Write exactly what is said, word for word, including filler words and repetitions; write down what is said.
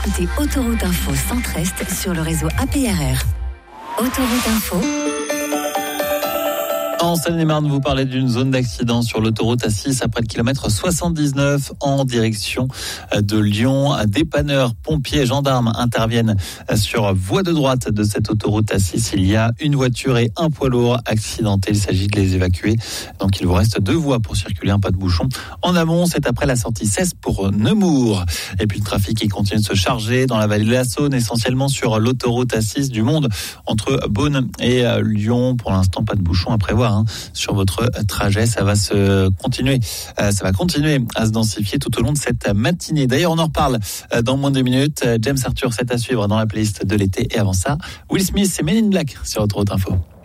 écoutez Autoroute Info Centre-Est sur le réseau A P R R. Autoroute Info. En Seine-et-Marne, vous parlez d'une zone d'accident sur l'autoroute A six après le kilomètre soixante-dix-neuf en direction de Lyon. Dépanneurs, pompiers, gendarmes interviennent sur voie de droite de cette autoroute A six. Il y a une voiture et un poids lourd accidentés. Il s'agit de les évacuer. Donc il vous reste deux voies pour circuler, un pas de bouchon. En amont, c'est après la sortie seize pour Nemours. Et puis le trafic qui continue de se charger dans la vallée de la Saône, essentiellement sur l'autoroute A six du Monde entre Beaune et Lyon. Pour l'instant, pas de bouchon à prévoir. Sur votre trajet, ça va se continuer, ça va continuer à se densifier tout au long de cette matinée. D'ailleurs, on en reparle dans moins de deux minutes. James Arthur, c'est à suivre dans la playlist de l'été. Et avant ça, Will Smith et Men in Black sur Autoroute Info.